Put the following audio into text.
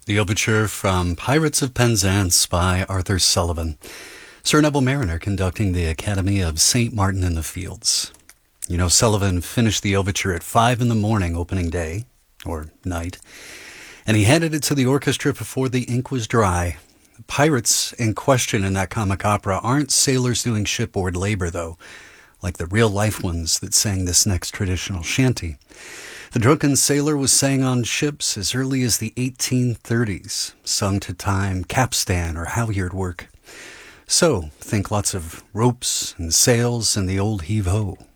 The overture from Pirates of Penzance by Arthur Sullivan. Sir Neville Mariner conducting the Academy of St. Martin in the Fields. You know, Sullivan finished the overture at 5 in the morning opening day, or night, and he handed it to the orchestra before the ink was dry. The pirates in question in that comic opera aren't sailors doing shipboard labor, though, like the real-life ones that sang this next traditional shanty. The Drunken Sailor was sang on ships as early as the 1830s, sung to time capstan or halyard work. So, think lots of ropes and sails and the old heave-ho.